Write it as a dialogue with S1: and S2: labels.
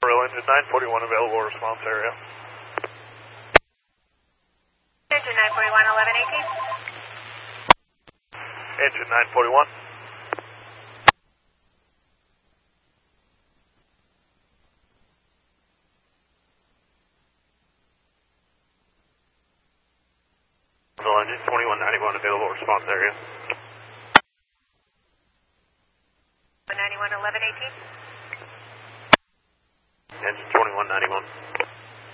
S1: Engine 941 available response area.
S2: Engine 941, 1118.
S1: Engine 941. Engine 2191 available response area.
S2: 91, 1118.
S1: Engine 2191.